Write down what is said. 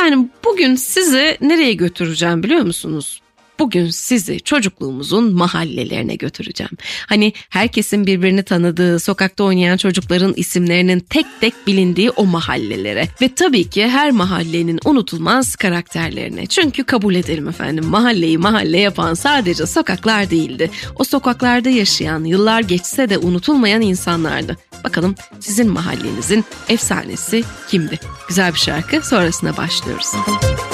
Efendim bugün sizi nereye götüreceğim biliyor musunuz? Bugün sizi çocukluğumuzun mahallelerine götüreceğim. Hani herkesin birbirini tanıdığı, sokakta oynayan çocukların isimlerinin tek tek bilindiği o mahallelere. Ve tabii ki her mahallenin unutulmaz karakterlerine. Çünkü kabul edelim efendim, mahalleyi mahalle yapan sadece sokaklar değildi. O sokaklarda yaşayan, yıllar geçse de unutulmayan insanlardı. Bakalım sizin mahallenizin efsanesi kimdi? Güzel bir şarkı sonrasına başlıyoruz.